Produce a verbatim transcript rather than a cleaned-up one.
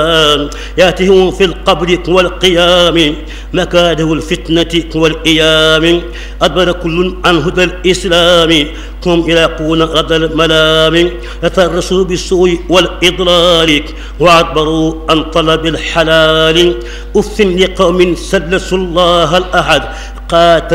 ياته في القبر والقيام مكاده الفتنة والإيام أدبر كل عن هدى الإسلام هم يلاقون رد الملام يترسوا بالسوء والإضلال وأدبروا عن طلب الحلال أف لقوم سلسوا الله الأحد قاتل